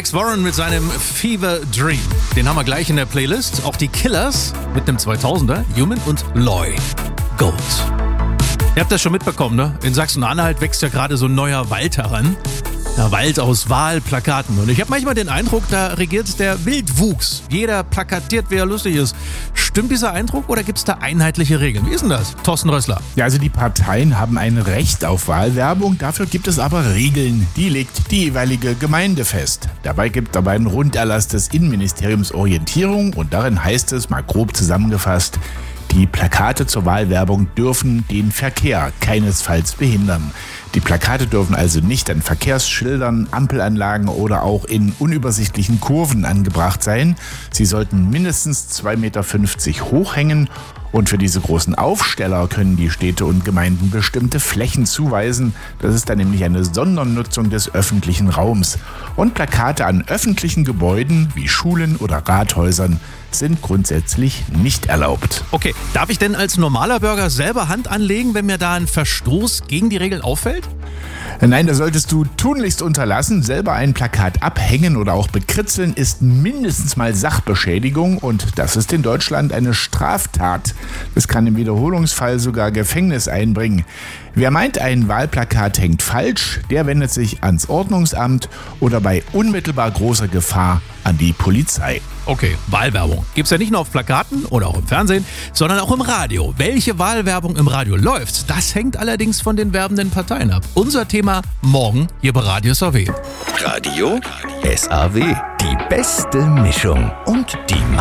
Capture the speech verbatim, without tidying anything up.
Alex Warren mit seinem Fever Dream. Den haben wir gleich in der Playlist. Auch die Killers mit dem zweitausender, Human und Loy. Gold. Ihr habt das schon mitbekommen, ne? In Sachsen-Anhalt wächst ja gerade so ein neuer Wald heran. Ja, Wald aus Wahlplakaten. Und ich habe manchmal den Eindruck, da regiert der Wildwuchs. Jeder plakatiert, wie er lustig ist. Stimmt dieser Eindruck oder gibt es da einheitliche Regeln? Wie ist denn das, Thorsten Rössler? Ja, also die Parteien haben ein Recht auf Wahlwerbung. Dafür gibt es aber Regeln. Die legt die jeweilige Gemeinde fest. Dabei gibt dabei einen Runderlass des Innenministeriums Orientierung. Und darin heißt es, mal grob zusammengefasst, die Plakate zur Wahlwerbung dürfen den Verkehr keinesfalls behindern. Die Plakate dürfen also nicht an Verkehrsschildern, Ampelanlagen oder auch in unübersichtlichen Kurven angebracht sein. Sie sollten mindestens zwei Meter fünfzig hoch hängen. Und für diese großen Aufsteller können die Städte und Gemeinden bestimmte Flächen zuweisen. Das ist dann nämlich eine Sondernutzung des öffentlichen Raums. Und Plakate an öffentlichen Gebäuden wie Schulen oder Rathäusern sind grundsätzlich nicht erlaubt. Okay, darf ich denn als normaler Bürger selber Hand anlegen, wenn mir da ein Verstoß gegen die Regeln auffällt? Nein, da solltest du tunlichst unterlassen. Selber ein Plakat abhängen oder auch bekritzeln ist mindestens mal Sachbeschädigung und das ist in Deutschland eine Straftat. Das kann im Wiederholungsfall sogar Gefängnis einbringen. Wer meint, ein Wahlplakat hängt falsch, der wendet sich ans Ordnungsamt oder bei unmittelbar großer Gefahr an die Polizei. Okay, Wahlwerbung gibt's ja nicht nur auf Plakaten oder auch im Fernsehen, sondern auch im Radio. Welche Wahlwerbung im Radio läuft, das hängt allerdings von den werbenden Parteien ab. Unser Thema morgen hier bei Radio S A W. Radio S A W. Die beste Mischung und die